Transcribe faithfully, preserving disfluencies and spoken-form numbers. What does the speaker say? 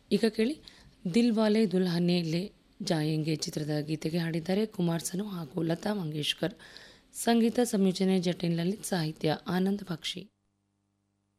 ಈಗ ಕೇಳಿ ದಿಲ್ ವಾಲೆ ದುಲ್ಹನಿಯಾ ಲೇ ಜಾಯೆಂಗೆ ಚಿತ್ರದ ಗೀತೆಗೆ ಹಾಡಿದ್ದಾರೆ ಕುಮಾರ್ ಸನು ಹಾಗೂ ಲತಾ ಮಂಗೇಶ್ಕರ್. ಸಂಗೀತ ಸಂಯೋಜನೆ ಜಟಿನ್ ಲಲಿತ್, ಸಾಹಿತ್ಯ ಆನಂದ್ ಬಕ್ಷಿ.